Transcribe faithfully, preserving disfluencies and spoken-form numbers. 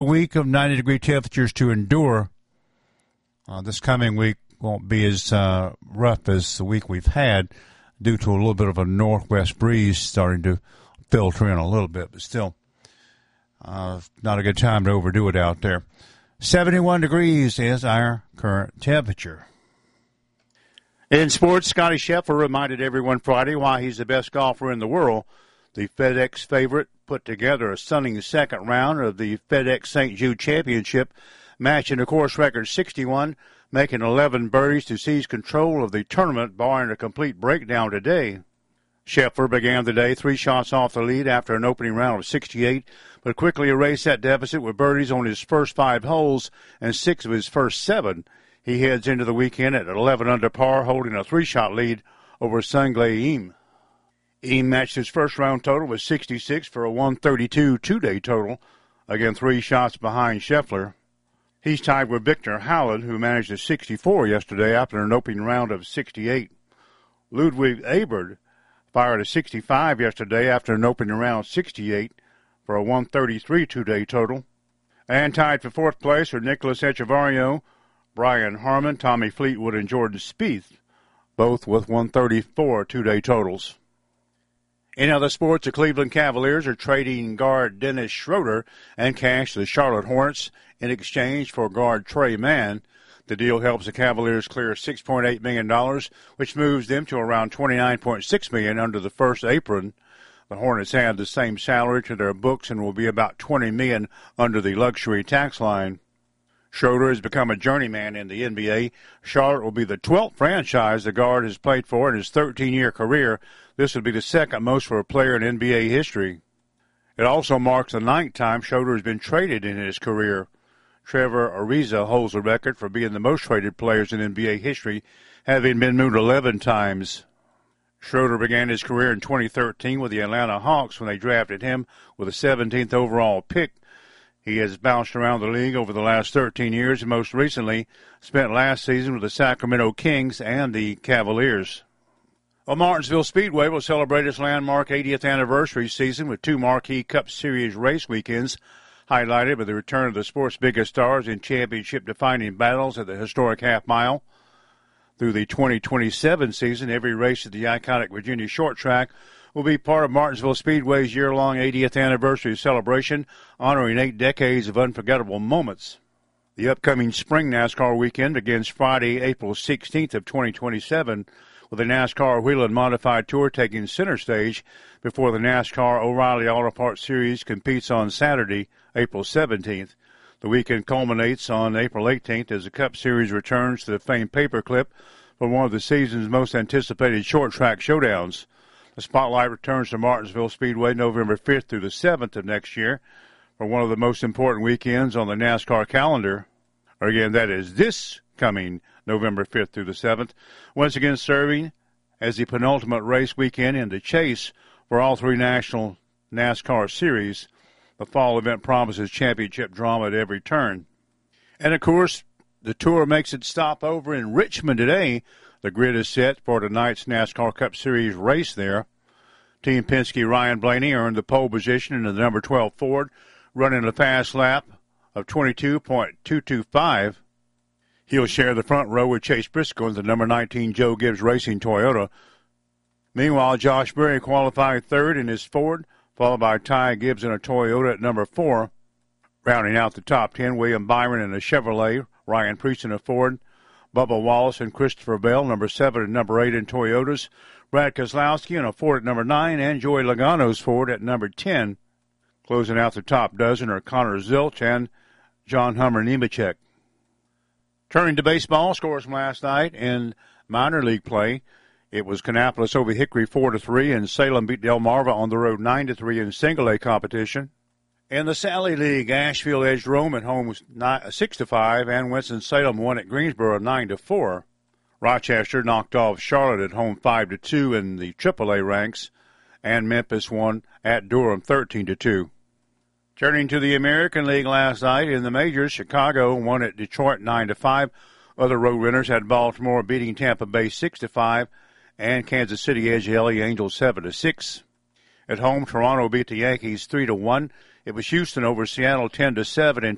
week of ninety-degree temperatures to endure. Uh, this coming week won't be as uh, rough as the week we've had due to a little bit of a northwest breeze starting to filter in a little bit, but still uh, not a good time to overdo it out there. seventy-one degrees is our current temperature. In sports, Scottie Scheffler reminded everyone Friday why he's the best golfer in the world. The FedEx favorite put together a stunning second round of the FedEx Saint Jude Championship, matching a course record sixty-one, making eleven birdies to seize control of the tournament, barring a complete breakdown today. Scheffler began the day three shots off the lead after an opening round of sixty-eight, but quickly erased that deficit with birdies on his first five holes and six of his first seven. He heads into the weekend at eleven under par, holding a three-shot lead over Sungjae Im. Im matched his first round total with sixty-six for a one thirty-two two-day total, again three shots behind Scheffler. He's tied with Victor Howland, who managed a sixty-four yesterday after an opening round of sixty-eight. Ludwig Aberd fired a sixty-five yesterday after an opening round sixty-eight for a one thirty-three two-day total. And tied for fourth place are Nicholas Echevarrio, Brian Harman, Tommy Fleetwood, and Jordan Spieth, both with one thirty-four two-day totals. In other sports, the Cleveland Cavaliers are trading guard Dennis Schroeder and cash to the Charlotte Hornets in exchange for guard Trey Mann. The deal helps the Cavaliers clear six point eight million dollars, which moves them to around twenty-nine point six million dollars under the first apron. The Hornets add the same salary to their books and will be about twenty million dollars under the luxury tax line. Schroeder has become a journeyman in the N B A. Charlotte will be the twelfth franchise the guard has played for in his thirteen-year career. This would be the second most for a player in N B A history. It also marks the ninth time Schroeder has been traded in his career. Trevor Ariza holds the record for being the most traded players in N B A history, having been moved eleven times. Schroeder began his career in twenty thirteen with the Atlanta Hawks when they drafted him with a seventeenth overall pick. He has bounced around the league over the last thirteen years and most recently spent last season with the Sacramento Kings and the Cavaliers. Well, Martinsville Speedway will celebrate its landmark eightieth anniversary season with two marquee Cup Series race weekends, highlighted by the return of the sport's biggest stars in championship-defining battles at the historic half mile. Through the twenty twenty-seven season, every race at the iconic Virginia Short Track will be part of Martinsville Speedway's year-long eightieth anniversary celebration, honoring eight decades of unforgettable moments. The upcoming spring NASCAR weekend begins Friday, April sixteenth of twenty twenty-seven, with the NASCAR Whelen Modified Tour taking center stage before the NASCAR O'Reilly Auto Parts Series competes on Saturday, April seventeenth. The weekend culminates on April eighteenth as the Cup Series returns to the famed paperclip for one of the season's most anticipated short-track showdowns. The spotlight returns to Martinsville Speedway November fifth through the seventh of next year for one of the most important weekends on the NASCAR calendar. Again, that is this coming November fifth through the seventh, once again serving as the penultimate race weekend in the chase for all three national NASCAR series. The fall event promises championship drama at every turn. And, of course, the Tour makes its stop over in Richmond today. The grid is set for tonight's NASCAR Cup Series race there. Team Penske Ryan Blaney earned the pole position in the number twelve Ford, running a fast lap of twenty-two point two two five. He'll share the front row with Chase Briscoe in the number nineteen Joe Gibbs Racing Toyota. Meanwhile, Josh Berry qualified third in his Ford, followed by Ty Gibbs in a Toyota at number four. Rounding out the top ten, William Byron in a Chevrolet, Ryan Priest in a Ford, Bubba Wallace and Christopher Bell, number seven and number eight in Toyotas, Brad Keselowski in a Ford at number nine, and Joey Logano's Ford at number ten. Closing out the top dozen are Connor Zilch and John Hummer Nemechek. Turning to baseball, scores from last night in minor league play. It was Kannapolis over Hickory four to three, and Salem beat Delmarva on the road nine to three in single-A competition. In the Sally League, Asheville edged Rome at home six to five, and Winston-Salem won at Greensboro nine to four. Rochester knocked off Charlotte at home five to two in the triple A ranks, and Memphis won at Durham thirteen to two. Turning to the American League last night in the majors, Chicago won at Detroit nine to five. Other road winners had Baltimore beating Tampa Bay six to five, and Kansas City edged the L A Angels seven to six. At home, Toronto beat the Yankees three to one. It was Houston over Seattle ten to seven, and